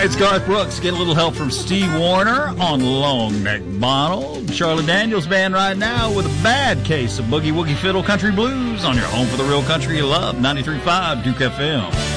It's Garth Brooks. Get a little help from Steve Warner on Long Neck Bottle. Charlie Daniels Band right now with a bad case of Boogie Woogie Fiddle Country Blues on your home for the real country you love, 93.5 Duke FM.